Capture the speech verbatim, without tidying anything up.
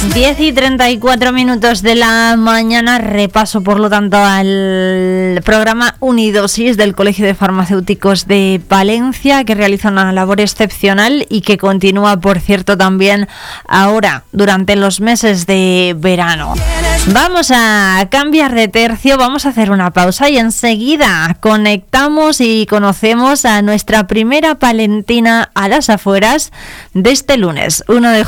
diez y treinta y cuatro minutos de la mañana, repaso por lo tanto al programa Unidosis del Colegio de Farmacéuticos de Palencia, que realiza una labor excepcional y que continúa, por cierto, también ahora durante los meses de verano. Vamos a cambiar de tercio, vamos a hacer una pausa y enseguida conectamos y conocemos a nuestra primera palentina a las afueras de este lunes, uno de